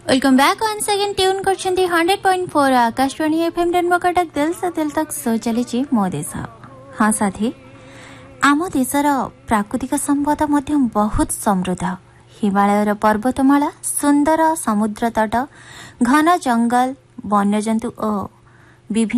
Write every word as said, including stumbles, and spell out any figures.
Welcome back one second tune करछंती hundred point four Akashvani FM डेनमो Cuttack दिल से दिल तक सो चलीची मो देश। हाँ साथी, आम देशर प्राकृतिक संपद मध्य बहुत समृद्ध। हिमालयर पर्वतमाला, सुंदर समुद्र तट, घन जंगल, वन्यजंतु और विभिन्न